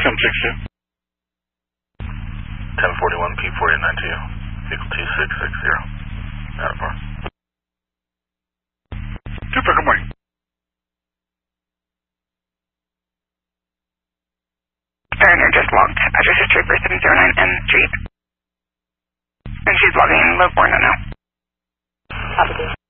1062. 1041 P4892, vehicle 2660. Out of bar. Super, good morning. Mariner just logged. Address is Trooper 709 N Street. And she's logging in Livermore now. Copy.